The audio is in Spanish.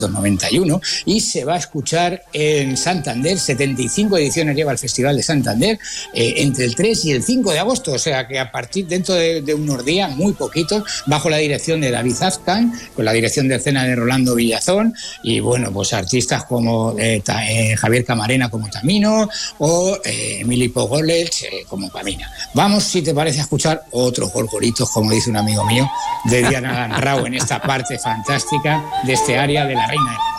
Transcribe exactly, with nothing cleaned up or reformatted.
noventa y uno, y se va a escuchar en Santander. setenta y cinco ediciones lleva el Festival de Santander, eh, entre el tres y el cinco de agosto, o sea que a partir dentro de, de unos días, muy poquitos, bajo la dirección de David Azcan, con la dirección de escena de Rolando Villazón, y bueno, pues artistas como eh, ta, eh, Javier Camarena como Tamino, o eh, Emily Pogolech eh, como Camina. Vamos, si te parece, a escuchar otros gorgoritos, como dice un amigo mío, de Diana Ganrao, en esta parte fantástica de este área de la Reina de